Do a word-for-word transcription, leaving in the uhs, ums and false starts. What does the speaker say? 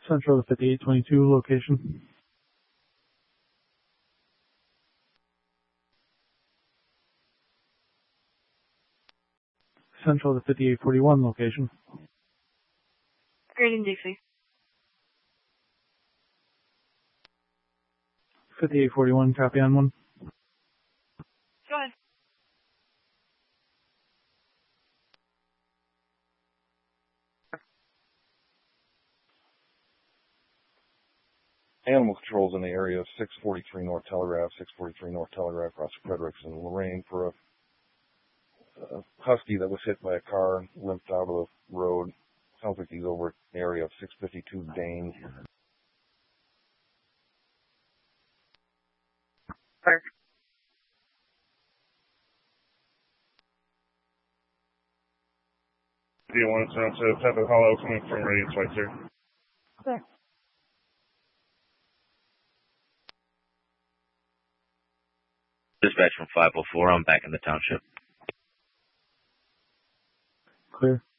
Central to fifty-eight twenty-two location. Central to fifty-eight forty-one location. Grading Dixie. fifty-eight forty-one, copy on one. Go ahead. Animal controls in the area of six forty-three North Telegraph, six forty-three North Telegraph, across Fredericks and Lorraine for a, a husky that was hit by a car, limped out of the road. Sounds like he's over at the area of six fifty-two Dane. Park. D one, it's around to Pepper Hollow coming from Radiance White, sir. There. Dispatch from five oh four, I'm back in the township. Clear.